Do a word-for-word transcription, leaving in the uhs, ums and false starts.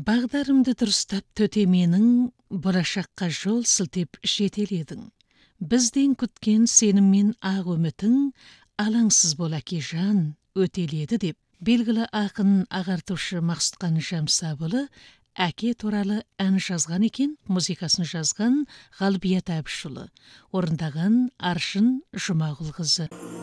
Бағдарымды дұрыстап төтеменің, болашаққа жол сілтеп жетеледің. Бізден күткен сеніммен ақ үмітің, алаңсыз бол әкежан, өтеледі деп. Белгілі ақын ағартушы Мақсұтқан Жамсабылы әке туралы ән жазған екен, музыкасын жазған Ғалбият Әбішұлы, орындаған Аршын Жұмағұлқызы.